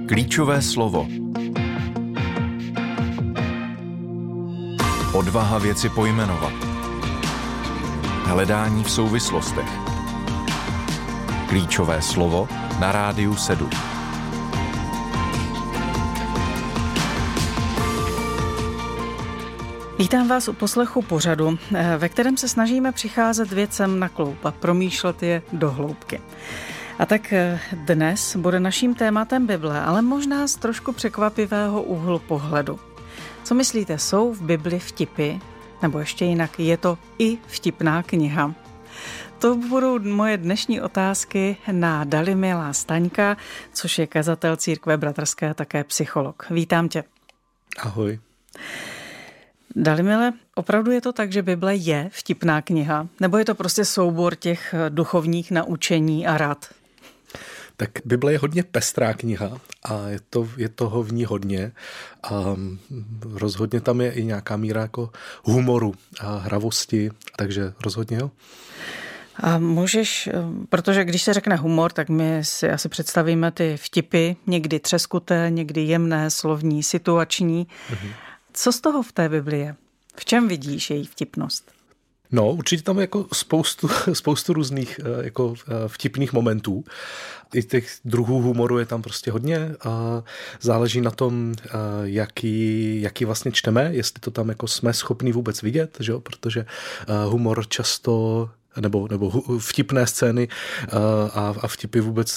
Klíčové slovo. Odvaha věci pojmenovat. Hledání v souvislostech. Klíčové slovo na Rádiu 7. Vítám vás u poslechu pořadu, ve kterém se snažíme přicházet věcem na kloub a promýšlet je do hloubky. A tak dnes bude naším tématem Bible, ale možná z trošku překvapivého úhlu pohledu. Co myslíte, jsou v Bibli vtipy? Nebo ještě jinak, je to i vtipná kniha? To budou moje dnešní otázky na Dalimila Staňka, což je kazatel církve bratrské a také psycholog. Vítám tě. Ahoj. Dalimile, opravdu je to tak, že Bible je vtipná kniha? Nebo je to prostě soubor těch duchovních naučení a rad? Tak Bible je hodně pestrá kniha a je toho v ní hodně. A rozhodně tam je i nějaká míra jako humoru a hravosti, takže rozhodně jo. A můžeš, protože když se řekne humor, tak my si asi představíme ty vtipy, někdy třeskuté, někdy jemné, slovní, situační. Co z toho v té Bibli je? V čem vidíš její vtipnost? No, určitě tam je jako spoustu různých jako vtipných momentů. I těch druhů humoru je tam prostě hodně. Záleží na tom, jaký vlastně čteme, jestli to tam jako jsme schopni vůbec vidět, že jo? Protože humor často nebo vtipné scény a vtipy vůbec